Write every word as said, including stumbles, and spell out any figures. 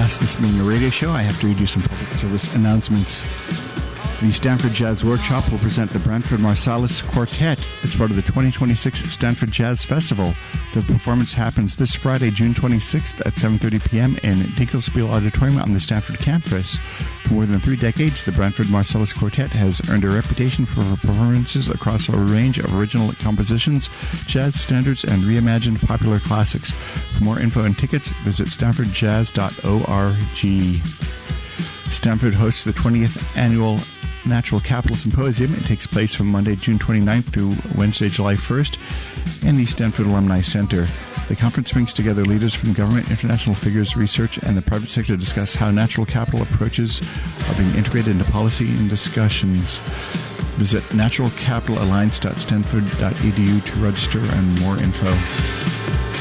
us, this being a radio show, I have to read you some public service announcements. The Stanford Jazz Workshop will present the Branford Marsalis Quartet. It's part of the twenty twenty-six Stanford Jazz Festival. The performance happens this Friday, June twenty-sixth at seven thirty p.m. in Dinkelspiel Auditorium on the Stanford campus. For more than three decades, the Branford Marsalis Quartet has earned a reputation for performances across a range of original compositions, jazz standards, and reimagined popular classics. For more info and tickets, visit stanford jazz dot org. Stanford hosts the twentieth Annual Natural Capital Symposium. It takes place from Monday, June twenty-ninth through Wednesday, July first in the Stanford Alumni Center. The conference brings together leaders from government, international figures, research, and the private sector to discuss how natural capital approaches are being integrated into policy and discussions. Visit natural capital alliance dot stanford dot e d u to register and more info.